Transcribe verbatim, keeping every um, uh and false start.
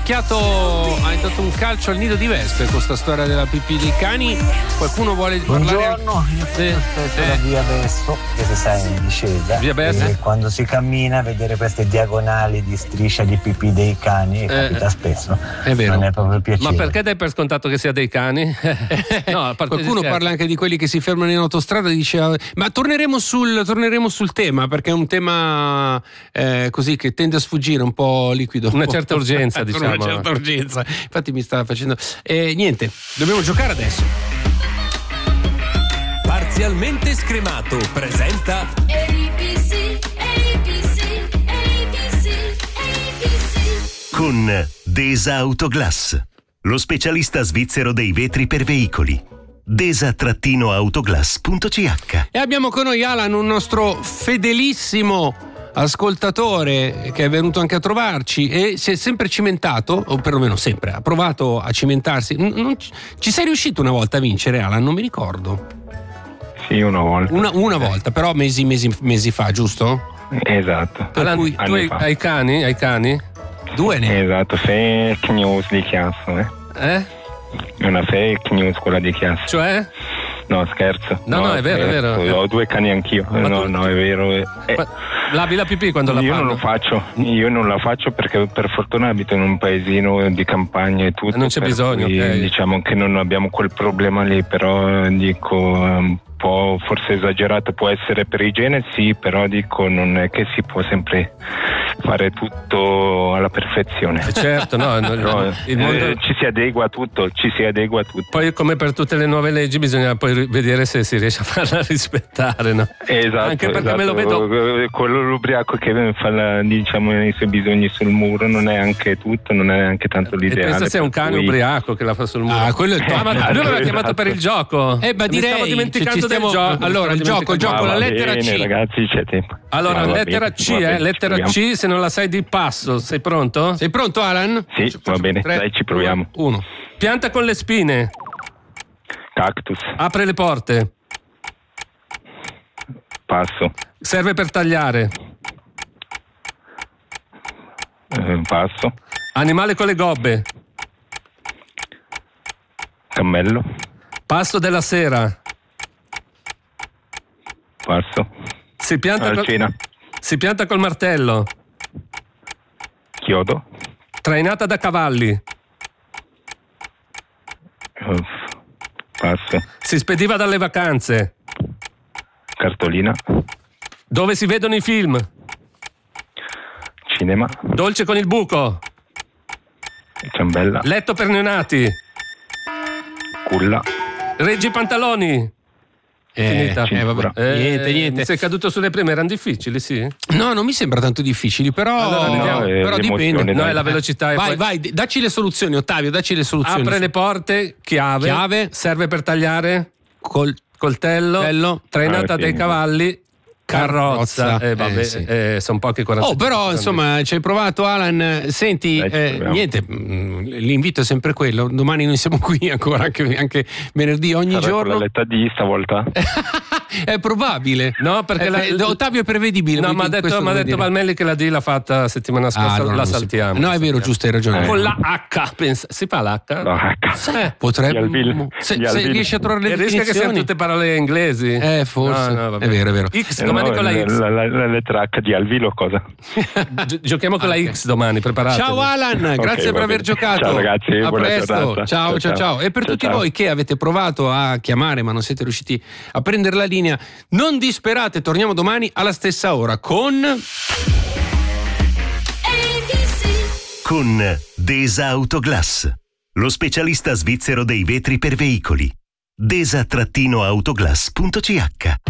dato, hai dato un calcio al nido di vespe con questa storia della pipì dei cani. Qualcuno vuole parlare? Buongiorno, io sì. aspetto la via Besto, che si sta in discesa. Via Besto? E quando si cammina, vedere queste diagonali di striscia di pipì dei cani eh, capita spesso. È vero. Non è proprio piacere. Ma perché dai per scontato che sia dei cani? No, a parte qualcuno parla anche di quelli che si fermano in autostrada e dice ma torneremo sul, torneremo sul tema, perché è un tema eh, così che tende a sfuggire, un po' liquido, una certa urgenza, diciamo. Una certa urgenza, infatti mi sta facendo eh, niente, dobbiamo giocare adesso. Parzialmente scremato presenta A B C, A B C, A B C, A B C. Con Desa Autoglass, lo specialista svizzero dei vetri per veicoli. desa autoglass punto c h. E abbiamo con noi Alan, un nostro fedelissimo ascoltatore che è venuto anche a trovarci e si è sempre cimentato, o perlomeno sempre ha provato a cimentarsi. Non, non, ci sei riuscito una volta a vincere, Alan? Non mi ricordo. Sì, una volta. Una, una volta, però mesi, mesi, mesi fa, giusto? Esatto. Alan, cui, tu hai, hai cani? Hai cani? Due ne? Esatto, fake news di Chiasso, eh? Eh? È una fake news quella di Chiasso. Cioè? No, scherzo. No, no, è vero, è vero. Ho due cani anch'io. Ma no, tu- no, è vero. Eh, Ma lavi la pipì quando la io fanno? non lo faccio, io non la faccio perché per fortuna abito in un paesino di campagna e tutto. Non c'è per bisogno, cui, ok. diciamo che non abbiamo quel problema lì, però dico un po' forse esagerato può essere per igiene, sì, però dico non è che si può sempre fare tutto alla perfezione. Certo, no, no, No, il mondo... eh, ci si adegua a tutto, ci si adegua a tutto. Poi come per tutte le nuove leggi bisogna poi vedere se si riesce a farla rispettare, no? Esatto, Anche perché esatto. me lo vedo. Quello l'ubriaco che fa la, diciamo, i suoi bisogni sul muro non è anche tutto, non è anche tanto E l'ideale. pensa se è un per cane cui- ubriaco che la fa sul muro. Ah, quello è il Ah, ma Esatto, lui aveva chiamato esatto. per il gioco. Eh, ma Mi direi, stavo ci- dimenticando ci del stiamo- gioco. Mi allora, stavo il gioco, il dimenticando. gioco, Ah, la va lettera bene, C. ragazzi, c'è tempo. Allora, Ah, va lettera bene, C, va eh, bene, lettera ci proviamo. C, se non la sai di passo, sei pronto? Sei pronto, Alan? Sì, va bene, Tre, dai, ci proviamo. Uno. Pianta con le spine, Cactus, apre le porte, passo, serve per tagliare, eh, passo, animale con le gobbe, cammello, pasto della sera, passo, si pianta, col, alcina, si pianta col martello, chiodo, trainata da cavalli, uff, passo, si spediva dalle vacanze, cartolina, dove si vedono i film, cinema, dolce con il buco, ciambella, letto per neonati, culla, reggi i pantaloni. Eh, Finita. eh, vabbè. Eh, niente, niente. Sei caduto sulle prime, erano difficili, sì? No, non mi sembra tanto difficili, però, Allora, no, vediamo. eh, però l'emozione, dipende. No, dai. è la velocità. e Vai, poi- vai, dacci le soluzioni, Ottavio, dacci le soluzioni. Apre le porte, chiave, Chiave. serve per tagliare, Col coltello, Coltello. trainata Ah, dei sì. cavalli, carrozza. Carrozza. Eh, vabbè, Eh, sì. eh, sono pochi quaranta. Oh, però insomma ci hai provato, Alan. Senti, Dai, ci eh, proviamo. niente, mh, l'invito è sempre quello. Domani noi siamo qui ancora, anche, anche venerdì, ogni Sarà con giorno. la lettera D stavolta? È probabile. No, perché Eh, la- eh, Ottavio è prevedibile. No, vuoi ma ha dire- detto, questo m'ha vuoi detto dire? Valmelli che la D l'ha fatta settimana scorsa, Ah, allora la non si- saltiamo. No, è vero, giusto, hai ragione. Con la H, pensa. Si fa l'H? No, H. Eh, Potrebbe. Gli albili. Se, Gli se albili. riesci a trovare le e rischia che siano definizioni. tutte parole inglesi. Eh, forse. No, no, vabbè. È vero, è vero. X, Eh, domani no, con la X. La, la- la lettera H di Alvilo cosa? Gi- Giochiamo con la X domani, preparatevi. Ciao Alan, grazie Ok, per va aver bene. giocato. Ciao, ragazzi, a buona presto. giornata. Ciao, ciao, Ciao, ciao. ciao. E per Ciao, tutti ciao. voi che avete provato a chiamare ma non siete riusciti a prendere la linea, non disperate, torniamo domani alla stessa ora con A B C. Con Desa Autoglass, lo specialista svizzero dei vetri per veicoli. desa autoglass punto c h.